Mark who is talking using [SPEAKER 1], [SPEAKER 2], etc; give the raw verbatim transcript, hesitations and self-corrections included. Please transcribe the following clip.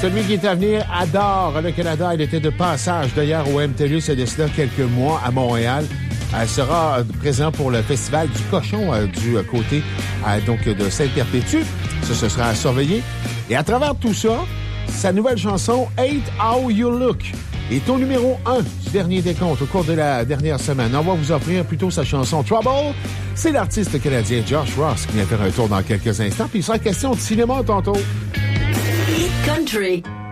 [SPEAKER 1] Celui qui est à venir adore le Canada. Il était de passage d'ailleurs au M T L U C de cela quelques mois à Montréal. Elle sera présent pour le festival du cochon euh, du côté euh, donc de Sainte-Perpétue. Ça, ce sera à surveiller. Et à travers tout ça, sa nouvelle chanson « Hate How You Look » est au numéro un du dernier décompte au cours de la dernière semaine. On va vous offrir plutôt sa chanson « Trouble ». C'est l'artiste canadien Josh Ross qui vient faire un tour dans quelques instants. Puis il sera question de cinéma tantôt.
[SPEAKER 2] Country.